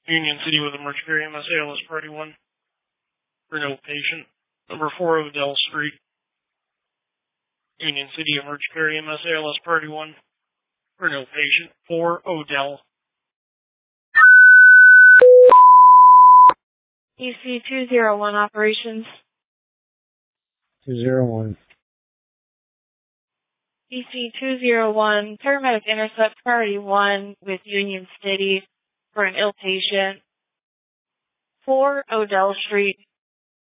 Union City with emergency area ALS Party 1. For no patient. Number 4 Odell Street. Union City emergency area ALS Party 1. For no patient. 4 Odell. EC 201 operations. 201. EC 201, paramedic intercept priority 1 with Union City for an ill patient. 4 Odell Street.